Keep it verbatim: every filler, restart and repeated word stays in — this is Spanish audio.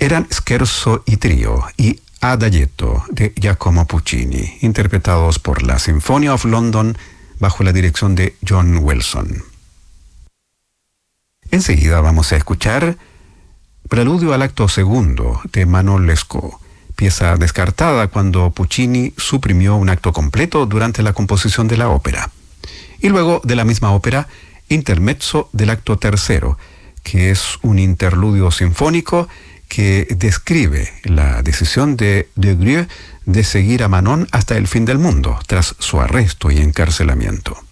eran Scherzo y Trío y Adagietto de Giacomo Puccini, interpretados por la Symphony of London bajo la dirección de John Wilson. Enseguida vamos a escuchar Preludio al acto segundo de Manon Lescaut, pieza descartada cuando Puccini suprimió un acto completo durante la composición de la ópera. Y luego de la misma ópera, Intermezzo del acto tercero, que es un interludio sinfónico que describe la decisión de De Grieux de seguir a Manon hasta el fin del mundo, tras su arresto y encarcelamiento.